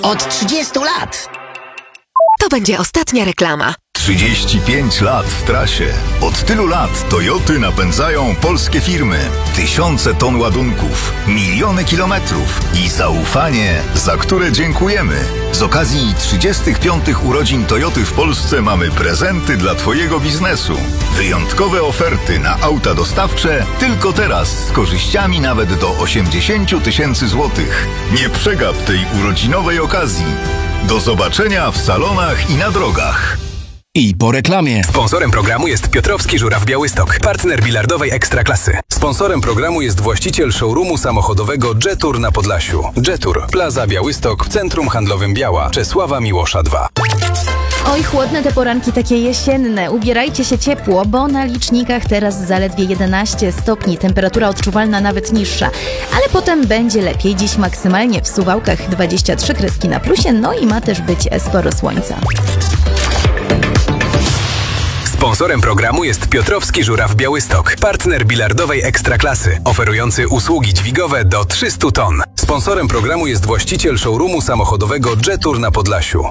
Od 30 lat. To będzie ostatnia reklama. 35 lat w trasie. Od tylu lat Toyoty napędzają polskie firmy. Tysiące ton ładunków, miliony kilometrów i zaufanie, za które dziękujemy. Z okazji 35 urodzin Toyoty w Polsce mamy prezenty dla Twojego biznesu. Wyjątkowe oferty na auta dostawcze tylko teraz z korzyściami nawet do 80 000 złotych. Nie przegap tej urodzinowej okazji. Do zobaczenia w salonach i na drogach. I po reklamie. Sponsorem programu jest Piotrowski Żuraw Białystok, partner bilardowej Ekstraklasy. Sponsorem programu jest właściciel showroomu samochodowego Jetour na Podlasiu. Jetour, Plaza Białystok w Centrum Handlowym Biała, Czesława Miłosza 2. Oj, chłodne te poranki takie jesienne. Ubierajcie się ciepło, bo na licznikach teraz zaledwie 11 stopni. Temperatura odczuwalna nawet niższa. Ale potem będzie lepiej. Dziś maksymalnie w Suwałkach 23 kreski na plusie, no i ma też być sporo słońca. Sponsorem programu jest Piotrowski Żuraw Białystok, partner bilardowej Ekstraklasy, oferujący usługi dźwigowe do 300 ton. Sponsorem programu jest właściciel showroomu samochodowego Jetour na Podlasiu.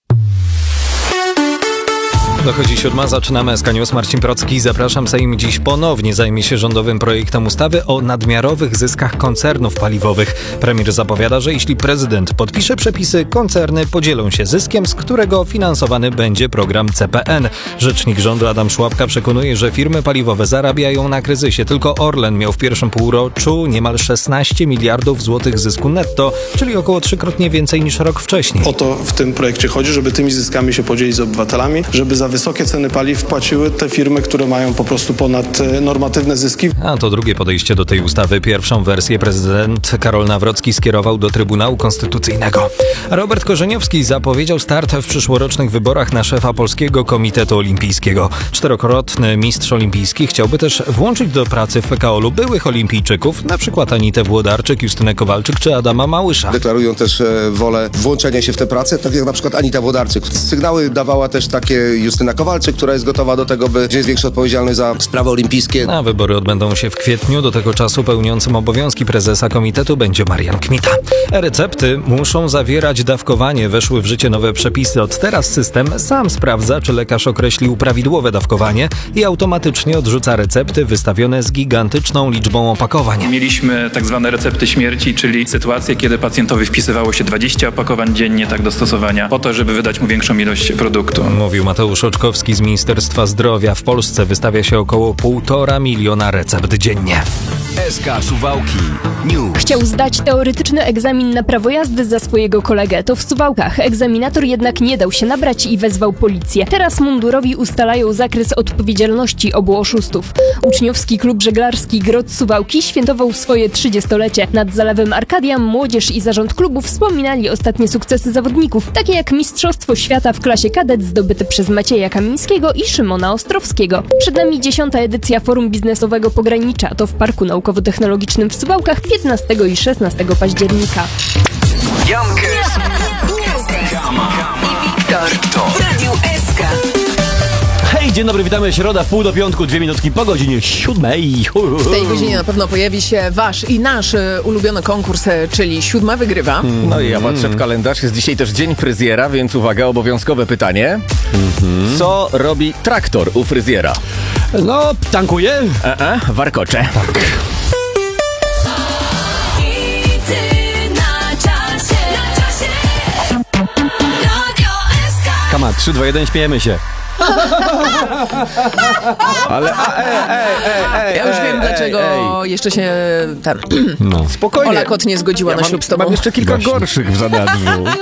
Dochodzi 7, zaczynamy SK News. Marcin Procki, zapraszam. Sejm dziś ponownie zajmie się rządowym projektem ustawy o nadmiarowych zyskach koncernów paliwowych. Premier zapowiada, że jeśli prezydent podpisze przepisy, koncerny podzielą się zyskiem, z którego finansowany będzie program CPN. Rzecznik rządu Adam Szłapka przekonuje, że firmy paliwowe zarabiają na kryzysie. Tylko Orlen miał w pierwszym półroczu niemal 16 miliardów złotych zysku netto, czyli około 3-krotnie więcej niż rok wcześniej. O to w tym projekcie chodzi, żeby tymi zyskami się podzielić z obywatelami, żeby za wysokie ceny paliw płaciły te firmy, które mają po prostu ponad normatywne zyski. A to drugie podejście do tej ustawy. Pierwszą wersję prezydent Karol Nawrocki skierował do Trybunału Konstytucyjnego. Robert Korzeniowski zapowiedział start w przyszłorocznych wyborach na szefa Polskiego Komitetu Olimpijskiego. 4-krotny mistrz olimpijski chciałby też włączyć do pracy w PKOL-u byłych olimpijczyków, na przykład Anitę Włodarczyk, Justynę Kowalczyk czy Adama Małysza. Deklarują też wolę włączenia się w tę pracę, tak jak na przykład Anita Włodarczyk. Sygnały dawała też takie Justyna Kowalczyk, która jest gotowa do tego, by wziąć większą odpowiedzialność za sprawy olimpijskie. A wybory odbędą się w kwietniu. Do tego czasu pełniącym obowiązki prezesa komitetu będzie Marian Kmita. Recepty muszą zawierać dawkowanie. Weszły w życie nowe przepisy. Od teraz system sam sprawdza, czy lekarz określił prawidłowe dawkowanie i automatycznie odrzuca recepty wystawione z gigantyczną liczbą opakowań. Mieliśmy tak zwane recepty śmierci, czyli sytuacje, kiedy pacjentowi wpisywało się 20 opakowań dziennie tak do stosowania, po to, żeby wydać mu większą ilość produktu. Mówił Mateusz Oczkowski z Ministerstwa Zdrowia. W Polsce wystawia się około 1,5 miliona recept dziennie. SK Suwałki News. Chciał zdać teoretyczny egzamin na prawo jazdy za swojego kolegę. To w Suwałkach. Egzaminator jednak nie dał się nabrać i wezwał policję. Teraz mundurowi ustalają zakres odpowiedzialności obu oszustów. Uczniowski klub żeglarski Grot Suwałki świętował swoje 30-lecie. Nad zalewem Arkadia młodzież i zarząd klubu wspominali ostatnie sukcesy zawodników, takie jak Mistrzostwo Świata w klasie kadet zdobyte przez Macieja Kamińskiego i Szymona Ostrowskiego. Przed nami 10. edycja Forum Biznesowego Pogranicza. To w Parku Naukowo-Technologicznym w Suwałkach 15 i 16 października. Jankes, Kama i Wiktor w Radiu SK. Hej, dzień dobry, witamy. Środa, 4:45, 2 minutki po godzinie 7. W tej godzinie na pewno pojawi się wasz i nasz ulubiony konkurs, czyli 7 wygrywa. No i ja patrzę w kalendarz, jest dzisiaj też dzień fryzjera, więc uwaga, obowiązkowe pytanie. Co robi traktor u fryzjera? No, tankuje. Warkocze. Tak. Kama, 3, 2, 1, śmiejemy się. Ale ja już wiem, dlaczego jeszcze się spokojnie. Ola Kot nie zgodziła na ślub z tobą. Mam jeszcze kilka gorszych w zanadrzu.